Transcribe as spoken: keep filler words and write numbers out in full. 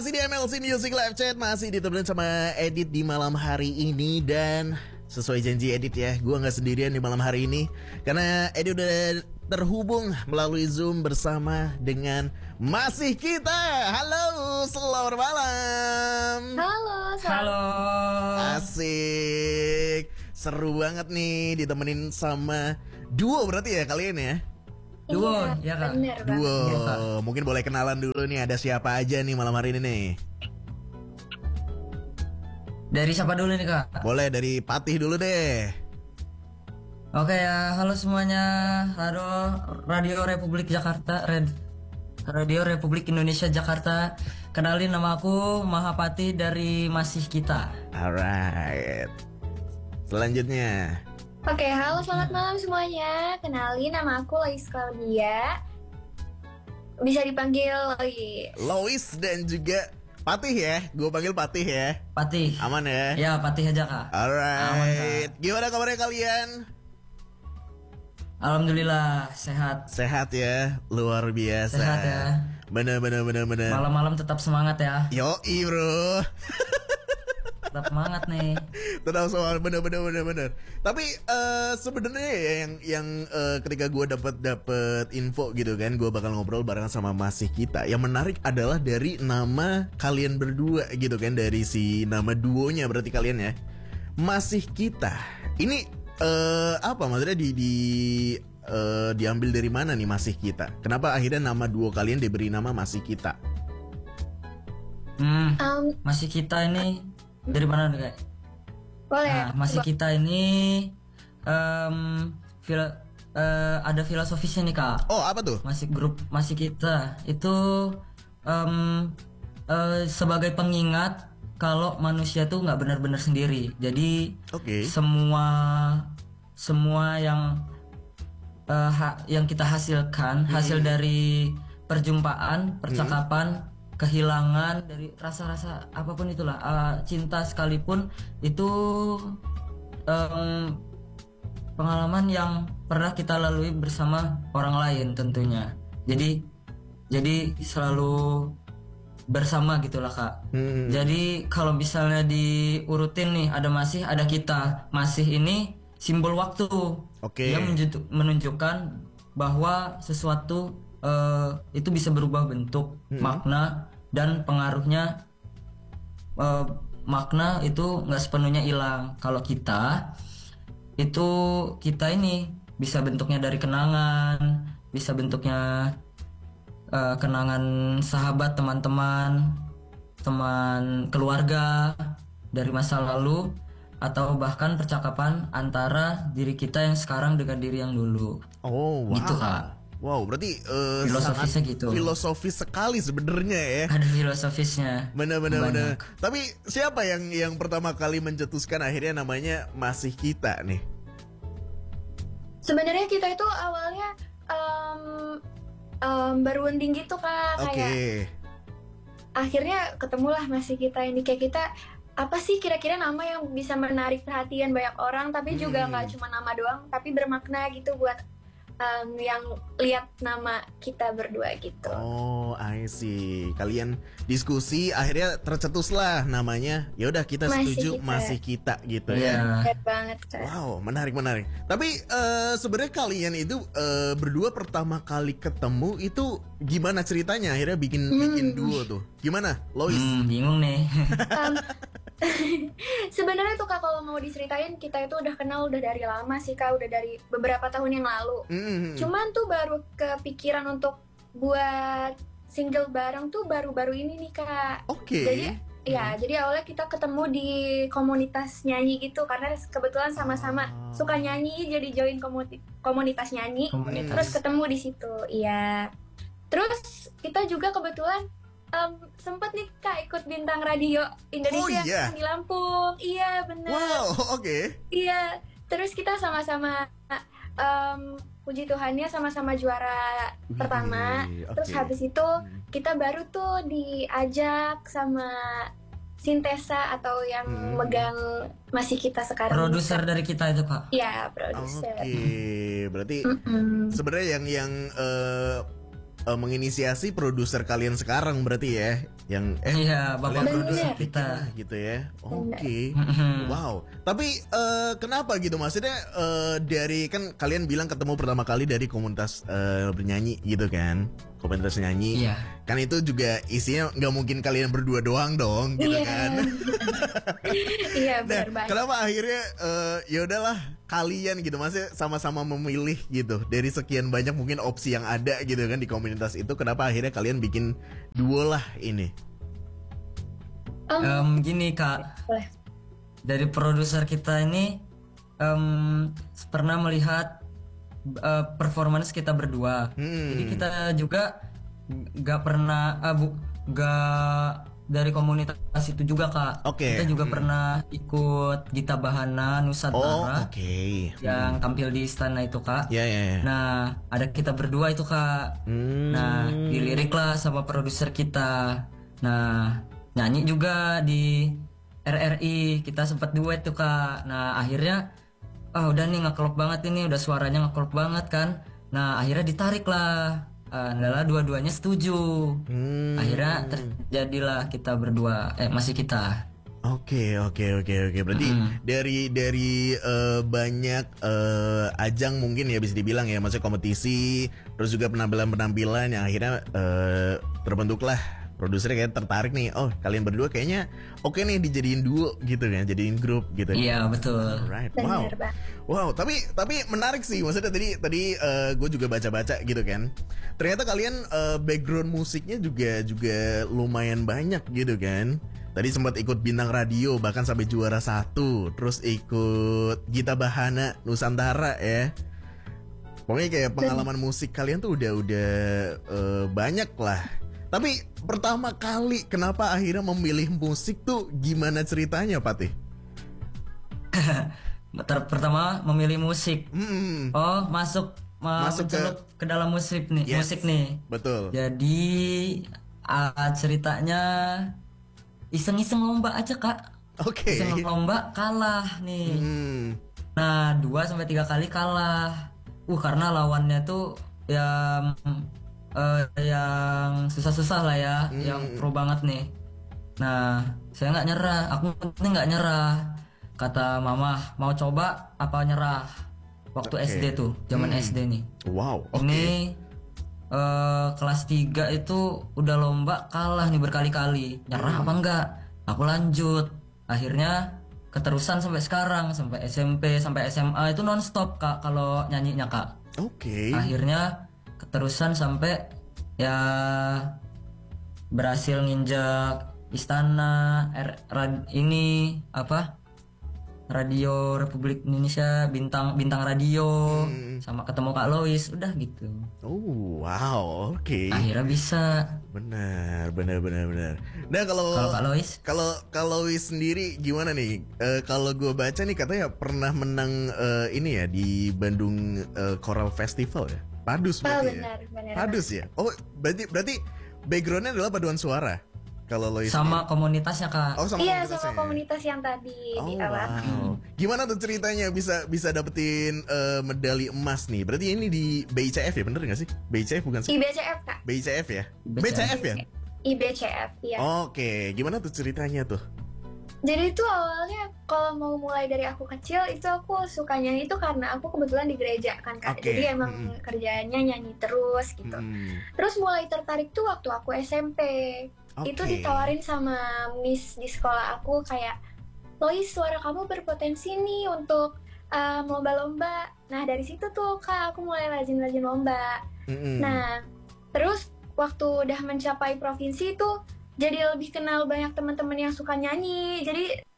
Masih di M L C Music Live Chat, masih ditemenin sama Edit di malam hari ini. Dan sesuai janji Edit ya, gue gak sendirian di malam hari ini, karena Edit udah terhubung melalui Zoom bersama dengan Masih Kita. Halo, selamat malam. Halo, halo. Asik, seru banget nih ditemenin sama duo berarti ya kalian ya? Duo, iya, ya kak. Bener, Duo, Iya, mungkin boleh kenalan dulu nih, ada siapa aja nih malam hari ini nih? Dari siapa dulu nih kak? Boleh dari Patih dulu deh. Oke ya, halo semuanya. Halo Radio Republik Jakarta, Red Radio Republik Indonesia Jakarta. Kenalin, nama aku Mahapati dari Masih Kita. Alright. Selanjutnya. Oke, halo selamat malam semuanya. Kenalin, nama aku Lois Claudia. Bisa dipanggil Lois. Lois dan juga Patih ya. Gue panggil Patih ya. Patih. Aman ya? Ya, Patih aja kak. Alright. Aman, Gimana kabarnya kalian? Alhamdulillah sehat. Sehat ya, luar biasa. Sehat ya. Bener bener bener bener. Malam-malam tetap semangat ya. Yoi bro. Tetap semangat nih. Tetap semangat, bener bener bener bener. Tapi uh, sebenarnya ya yang yang uh, ketika gue dapat dapat info gitu kan, gue bakal ngobrol bareng sama Masih Kita. Yang menarik adalah dari nama kalian berdua gitu kan, dari si nama duonya berarti kalian ya. Masih Kita. Ini uh, apa maksudnya di di uh, diambil dari mana nih Masih Kita? Kenapa akhirnya nama duo kalian diberi nama Masih Kita? Hmm, Um, Masih Kita ini dari mana nih kak? boleh. Nah, Masih Kita ini um, filo, uh, ada filosofisnya nih kak. Oh, apa tuh? Masih grup Masih Kita itu um, uh, sebagai pengingat kalau manusia tuh nggak benar-benar sendiri. Jadi Oke. semua semua yang uh, ha- yang kita hasilkan hasil dari perjumpaan, percakapan, kehilangan dari rasa-rasa apapun itulah, uh, cinta sekalipun itu um, pengalaman yang pernah kita lalui bersama orang lain tentunya. Jadi jadi selalu bersama gitulah kak. Hmm. Jadi kalau misalnya diurutin nih, ada Masih, ada Kita. Masih ini simbol waktu. Oke. Dia menunjuk- menunjukkan bahwa sesuatu uh, itu bisa berubah bentuk, makna, dan pengaruhnya. Uh, makna itu nggak sepenuhnya hilang. Kalau Kita itu kita ini bisa bentuknya dari kenangan, bisa bentuknya uh, kenangan sahabat, teman-teman, teman keluarga dari masa lalu, atau bahkan percakapan antara diri kita yang sekarang dengan diri yang dulu. Oh, wow. Gitu, Kak. Wow, berarti uh, Filosofisnya sangat gitu. filosofis sekali sebenarnya ya. Ada filosofisnya. Bener bener Banyak. bener. Tapi siapa yang yang pertama kali mencetuskan akhirnya namanya Masih Kita nih? Sebenarnya kita itu awalnya um, um, berunding gitu kak, Oke. kayak akhirnya ketemulah Masih Kita ini. Kayak kita apa sih kira-kira nama yang bisa menarik perhatian banyak orang, tapi juga Hmm. nggak cuma nama doang, tapi bermakna gitu buat um, yang lihat nama kita berdua gitu. Oh, I see. Kalian diskusi akhirnya tercetuslah namanya. Ya udah kita Masih setuju Kita. Masih Kita gitu Iya. ya. Keren banget kak. Wow, menarik menarik. Tapi eh, sebenarnya kalian itu eh, berdua pertama kali ketemu itu gimana ceritanya akhirnya bikin bikin duo tuh? Gimana, Lois? Hmm, bingung nih. Um, sebenarnya tuh kak, kalau mau diceritain, kita itu udah kenal udah dari lama sih kak, udah dari beberapa tahun yang lalu. Hmm. Cuman tuh baru kepikiran untuk buat single bareng tuh baru-baru ini nih kak. Oke. Jadi ya, jadi awalnya kita ketemu di komunitas nyanyi gitu, karena kebetulan sama-sama Ah. suka nyanyi, jadi join komuni- komunitas nyanyi. Komunitas. Terus ketemu di situ, iya. Terus kita juga kebetulan um, sempet nih kak ikut bintang radio Indonesia Oh, iya? di Lampung. Iya benar. Wow, oke. Iya. Terus kita sama-sama um, puji Tuhannya sama-sama juara Wih, pertama. Terus oke. habis itu kita baru tuh diajak sama Sintesa atau yang Hmm. megang Masih Kita sekarang. Produser dari kita itu kak. Iya, produser. Oke, berarti Mm-mm. sebenarnya yang yang eh, uh, menginisiasi produser kalian sekarang berarti ya, yang eh Iya, bapak kalian produser Bener. kita. gitu ya. Oke. Mhm. Wow. Tapi eh, kenapa gitu? Maksudnya eh, dari kan kalian bilang ketemu pertama kali dari komunitas eh, bernyanyi gitu kan? Komunitas nyanyi. Iya. Kan itu juga isinya nggak mungkin kalian berdua doang dong, gitu Iya. kan? Iya Nah, benar banget. kenapa akhirnya eh, ya udahlah kalian gitu, maksudnya sama-sama memilih gitu dari sekian banyak mungkin opsi yang ada gitu kan di komunitas itu, kenapa akhirnya kalian bikin duo lah ini? Om, Em, gini kak, boleh. dari produser kita ini em, pernah melihat eh, performance kita berdua. Hmm. Jadi kita juga nggak pernah, ah, bu, nggak dari komunitas itu juga kak. Oke. Kita juga Hmm. pernah ikut Gita Bahana Oh, Nusantara oke. yang tampil di istana itu kak. Ya, ya, ya. Nah, ada kita berdua itu kak. Hmm. Nah, dilirik lah sama produser kita. Nah, nyanyi juga di R R I. Kita sempat duet tuh kak. Nah, akhirnya ah udah nih ngeklop banget ini, udah suaranya ngeklop banget kan. Nah, akhirnya ditarik lah. Ah, adalah dua-duanya setuju. Hmm. Akhirnya terjadilah kita berdua. Eh, masih kita. Oke, oke, oke, oke. Berarti dari dari eh, banyak eh, ajang mungkin ya bisa dibilang ya, maksudnya kompetisi, terus juga penampilan-penampilan yang akhirnya eh, terbentuklah produsernya kayak tertarik nih. Oh, kalian berdua kayaknya oke nih dijadiin duo gitu kan, jadiin grup gitu. Iya, betul. Right. Wow. Benar banget. Wow, tapi tapi menarik sih, maksudnya tadi tadi gue juga baca-baca gitu kan. Ternyata kalian eh, background musiknya juga juga lumayan banyak gitu kan. Tadi sempat ikut bintang radio bahkan sampai juara satu, terus ikut Gita Bahana Nusantara ya. Pokoknya kayak pengalaman musik kalian tuh udah udah eh, banyak lah. Tapi pertama kali kenapa akhirnya memilih musik tuh gimana ceritanya, Patih? Ter- pertama memilih musik. Hmm, Oh, masuk ma- Masuk ke- mencelup ke, dalam musik nih, Yes. musik nih. betul. Jadi ah, ceritanya iseng-iseng lomba aja kak. Oke. Iseng lomba kalah nih. Hmm, Nah, dua sampai tiga kali kalah. Uh, karena lawannya tuh yang eh, yang susah-susah lah ya, Hmm. yang pro banget nih. Nah, saya nggak nyerah. Aku penting nggak nyerah. Kata mama, mau coba apa nyerah? Waktu Oke. S D tuh, zaman Hmm. S D nih. wow, oke. Ini eh, kelas tiga itu udah lomba kalah nih berkali-kali. Nyerah apa enggak? Aku lanjut. Akhirnya keterusan sampai sekarang, sampai S M P, sampai S M A itu nonstop kak kalau nyanyinya kak. Oke. Akhirnya keterusan sampai ya berhasil nginjak istana R, rad- ini apa? Radio Republik Indonesia, bintang bintang radio, Hmm. sama ketemu Kak Lois, udah gitu. Oh, wow, oke. Akhirnya bisa. Benar, benar, benar, benar. Nah, kalau Kalau Kak Lois, kalau kalau Wis sendiri gimana nih? Eh, kalau gue baca nih katanya pernah menang eh, ini ya di Bandung eh, Choral Festival ya. Padus Oh, berarti ya. benar, benar. Padus ya. Oh, berarti berarti backgroundnya adalah paduan suara. Kalau Lois sama komunitasnya Kak. Oh, sama Iya, komunitasnya sama ya? komunitas yang tadi Oh, di awal. wow. Gimana tuh ceritanya bisa bisa dapetin eh, medali emas nih? Berarti ini di B I C F ya, bener gak sih? B I C F bukan sih? I B C F kak. B I C F ya? B C F. B C F ya? I B C F iya. Oke, gimana tuh ceritanya tuh? Jadi itu awalnya kalau mau mulai dari aku kecil itu aku sukanya itu karena aku kebetulan di gereja kan kak. Oke, Jadi emang mm-mm. kerjaannya nyanyi terus gitu. Hmm, Terus mulai tertarik tuh waktu aku S M P. Itu oke. ditawarin sama miss di sekolah aku kayak, Lois suara kamu berpotensi nih untuk um, lomba-lomba. Nah dari situ tuh kak aku mulai rajin-rajin lomba. Mm-mm. Nah terus waktu udah mencapai provinsi tuh jadi lebih kenal banyak teman-teman yang suka nyanyi. Jadi